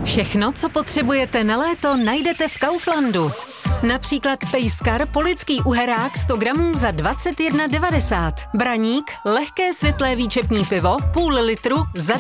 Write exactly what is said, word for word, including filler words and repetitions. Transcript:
Všechno, co potřebujete na léto, najdete v Kauflandu. Například pejskar polický uherák sto gramů za dvacet jedna devadesát. Braník, lehké světlé výčepní pivo, půl litru za